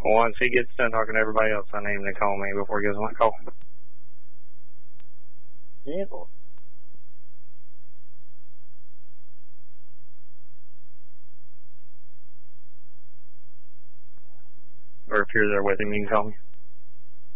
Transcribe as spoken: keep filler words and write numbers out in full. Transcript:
Once he gets done talking to everybody else, I need him to call me before he goes on that call. Yeah. Or if you're there with him, you can call me.